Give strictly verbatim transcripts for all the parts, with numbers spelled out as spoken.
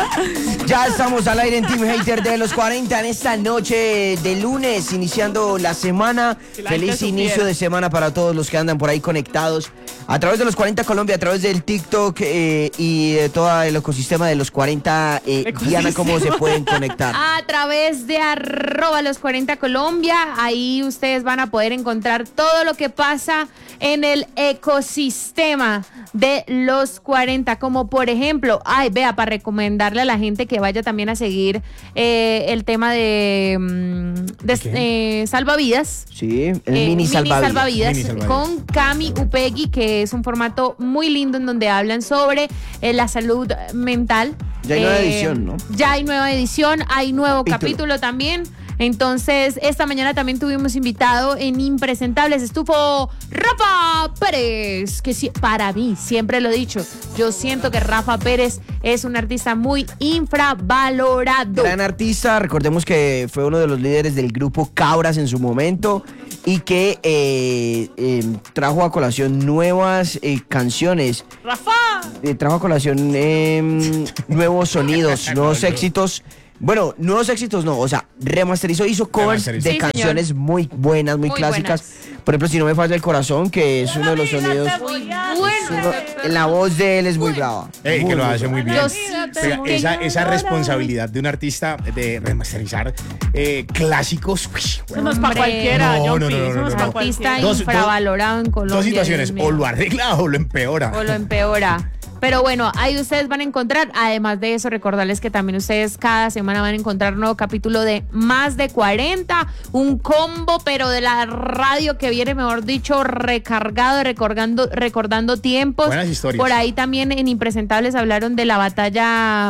Ya estamos al aire en Team Hater de los cuarenta en esta noche de lunes, iniciando la semana. Feliz inicio de semana para todos los que andan por ahí conectados a través de los cuarenta Colombia, a través del TikTok eh, y de todo el ecosistema de los cuarenta. Eh, Diana, ¿cómo se pueden conectar? A través de arroba los cuarenta Colombia. Ahí ustedes van a poder encontrar todo lo que pasa en el ecosistema de los cuarenta, como por ejemplo, ay, vea, para recomendarle a la gente que vaya también a seguir eh, el tema de, de ¿Qué? eh, salvavidas. Sí, el eh, mini, mini salvavidas. salvavidas, Mini salvavidas. con Cami Upegui, que es un formato muy lindo en donde hablan sobre eh, la salud mental. Ya hay nueva Eh, edición, ¿no? Ya hay nueva edición, hay nuevo Capítulo. capítulo también. Entonces, esta mañana también tuvimos invitado en Impresentables. Estuvo Rafa Pérez, que si, para mí, siempre lo he dicho, yo siento que Rafa Pérez es un artista muy infravalorado. Gran artista, recordemos que fue uno de los líderes del grupo Cabras en su momento y que eh, eh, trajo a colación nuevas eh, canciones. ¡Rafa! Eh, trajo a colación eh, nuevos sonidos, nuevos éxitos. Bueno, nuevos éxitos no, o sea, remasterizó, hizo covers Remasterizó. de Sí, canciones muy buenas, muy, Muy clásicas. buenas. Por ejemplo, Si no me falla el corazón, que es uno de los sonidos. Muy uno- bueno. la voz de él es muy brava. Ey, Muy, que lo muy hace brava. muy bien. Yo sí, Oiga, que esa, yo esa no responsabilidad de un artista de remasterizar eh, clásicos. uy, Eso bueno, no es para Hombre. cualquiera, No, John no, P. no, no, Eso no es no, para no. cualquiera. Artista Dos- infravalorado en Colombia. dos situaciones, Dios mío. o lo arregla o lo empeora. O lo empeora. Pero bueno, ahí ustedes van a encontrar, además de eso, recordarles que también ustedes cada semana van a encontrar un nuevo capítulo de Más de cuarenta, un combo, pero de la radio que viene, mejor dicho, recargado, recordando, recordando tiempos. Buenas historias. Por ahí también en Impresentables hablaron de la batalla...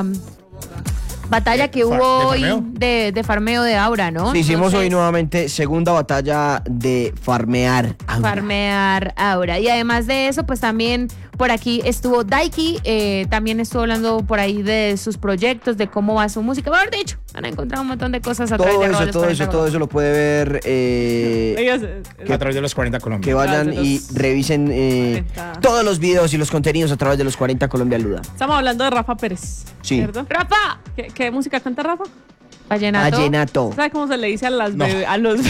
Batalla que ¿De far- hubo de hoy farmeo? de, de farmeo de Aura, ¿no? Sí, hicimos Entonces, hoy nuevamente segunda batalla de farmear. Aura. farmear Aura. Y además de eso, pues también por aquí estuvo Daiki, eh, también estuvo hablando por ahí de sus proyectos, de cómo va su música. Mejor dicho, han encontrado un montón de cosas a través Todo de eso, arroba los todo cuarenta eso, todo eso lo puede ver. eh, Ellos, eh, A través de los cuarenta Colombia. que vayan de los y revisen eh, cuarenta. todos los videos y los contenidos a través de los cuarenta Colombia Luda. Estamos hablando de Rafa Pérez. Sí. ¿Cierto? ¡Rafa! ¿Qué, qué música canta Rafa? Vallenato. Vallenato. ¿Sabes cómo se le dice a las No. bebé- a los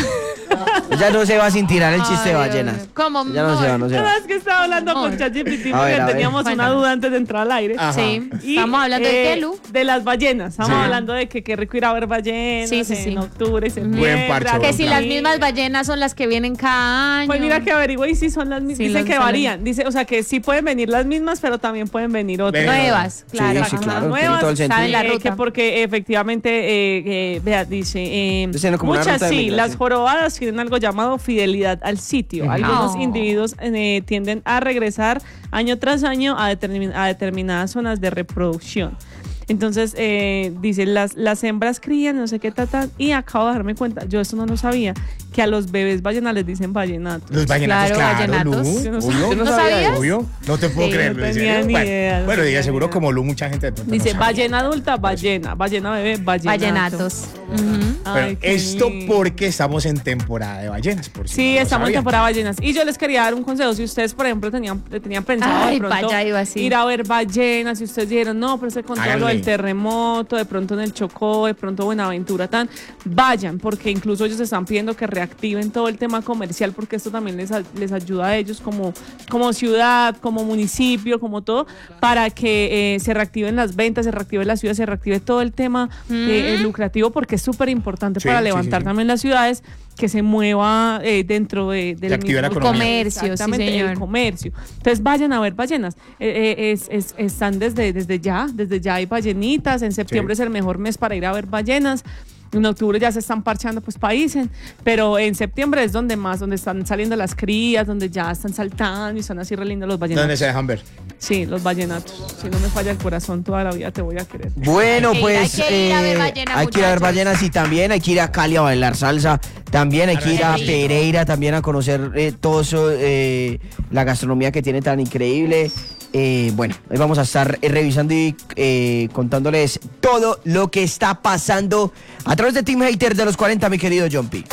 Ya no se va sin tirar el chiste de Ay, ballenas. Dios mío. ¿Cómo? Ya no se va, no se No, va. es que estaba hablando Amor. con ChatGPT A ver, porque a ver. teníamos una Bueno. duda antes de entrar al aire. Ajá. Sí, Y, estamos hablando de eh, qué, Lu? De las ballenas. Estamos Sí. hablando de que qué rico ir a ver ballenas Sí, sí, en sí. octubre, septiembre. Buen parche, aquí. Que si Sí. las mismas ballenas son las que vienen cada año. Pues mira que averigüe y sí son las mismas. Sí, Dicen las- que son las- varían. Dice, o sea que sí pueden venir las mismas, pero también pueden venir otras. Ven. Nuevas, claro. sí, ajá. claro. Nuevas, tiene todo el sentido. saben la Eh, ruta. que porque efectivamente, eh, eh, vea, dice, eh, Dicen como una muchas ruta de sí, migración. las jorobadas tienen algo llamado fidelidad al sitio. Algunos Oh. individuos eh, tienden a regresar año tras año a, determin- a determinadas zonas de reproducción. Entonces, eh, dice, las, las hembras crían, no sé qué, tatan, y acabo de darme cuenta, yo esto no lo sabía, que a los bebés ballenas les dicen vallenatos. Los vallenatos, Claro, claro, vallenatos. Lu. Yo no Obvio. sabía. ¿No ¿No sabía sabías? eso? Obvio. No te puedo Sí, creer. no ¿en tenía serio? ni Bueno, idea, no bueno, tenía diga, ni seguro idea. como Lu, mucha gente de pronto no Dice, sabe. ballena adulta, ballena, ballena bebé, vallenato. Vallenatos. Ujú. Pero Ay, qué esto lindo. porque estamos en temporada de ballenas, por si Sí, no lo estamos en sabían. temporada ballenas. Y yo les quería dar un consejo. Si ustedes, por ejemplo, tenían, tenían pensado Ay, de pronto pa' allá iba así. ir a ver ballenas, si ustedes dijeron, no, pero se con todo lo Háganle. del terremoto, de pronto en el Chocó, de pronto Buenaventura, tan, vayan, porque incluso ellos están pidiendo que reactiven todo el tema comercial, porque esto también les, a- les ayuda a ellos como, como ciudad, como municipio, como todo, para que eh, se reactiven las ventas, se reactive la ciudad, se reactive todo el tema eh, eh, lucrativo, porque es súper importante Sí, para sí, levantar sí, sí. también las ciudades, que se mueva eh, dentro de, del active la mismo economía. Comercio, sí, Exactamente, señor. el comercio. Entonces vayan a ver ballenas. Eh, eh, es- es- están desde, desde ya, desde ya hay ballenitas. En septiembre Sí. es el mejor mes para ir a ver ballenas. En octubre ya se están parchando pues países, pero en septiembre es donde más, donde están saliendo las crías, donde ya están saltando y están así re lindos los ballenatos. ¿Dónde se dejan ver? Sí, los ballenatos. Si no me falla el corazón, toda la vida te voy a querer. Bueno, Hay que ir, pues hay que ir a ver eh, ballenas, hay que ir a ver muchachos. ballenas y también hay que ir a Cali a bailar salsa. También hay que ir a Qué rico. Pereira también a conocer eh, todo eso, eh, la gastronomía que tiene tan increíble. Eh, bueno, hoy vamos a estar eh, revisando y eh, contándoles todo lo que está pasando a través de Team Hater de los cuarenta, mi querido John P.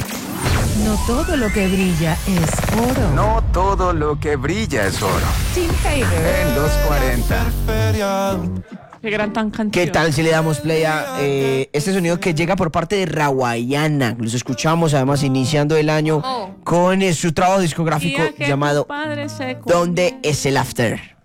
No todo lo que brilla es oro. No todo lo que brilla es oro. Team Hater. En los cuarenta. Qué gran tan canción. ¿Qué tal si le damos play a eh, este sonido que llega por parte de Rawayana? Los escuchamos además iniciando el año Oh. con eh, su trabajo discográfico Día que llamado tu padre se comió. ¿Dónde es el After?